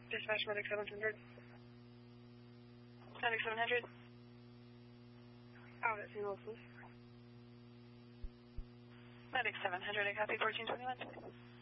Dispatch Medic 700. Medic 700. Out at St. Louis. Medic 700, I copy 1421.